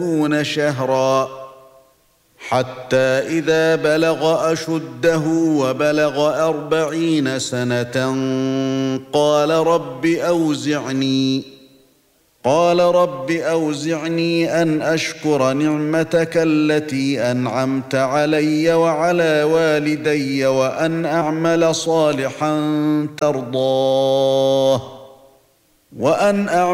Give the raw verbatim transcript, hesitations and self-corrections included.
ثلاثون شهرا حتى إذا بلغ أشده وبلغ أربعين سنة قال رب أوزعني قال رب أوزعني أن أشكر نعمتك التي أنعمت علي وعلى والدي وأن أعمل صالحا ترضاه وأن أعمل